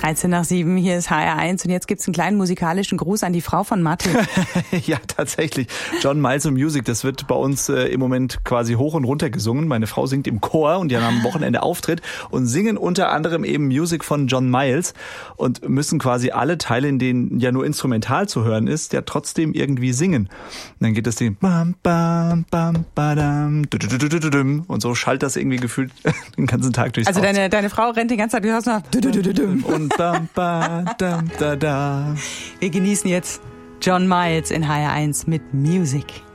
13:07, hier ist HR1 und jetzt gibt's einen kleinen musikalischen Gruß an die Frau von Martin. Ja, tatsächlich. John Miles und Music, das wird bei uns im Moment quasi hoch und runter gesungen. Meine Frau singt im Chor und die haben am Wochenende Auftritt und singen unter anderem eben Music von John Miles und müssen quasi alle Teile, in denen ja nur instrumental zu hören ist, ja trotzdem irgendwie singen. Und dann geht das Ding bam, bam, bam, badam, und so schallt das irgendwie gefühlt den ganzen Tag durchs Also Haus. deine Frau rennt die ganze Zeit, du hörst noch und bam, bam, da, da. Wir genießen jetzt John Miles in HR1 mit Music.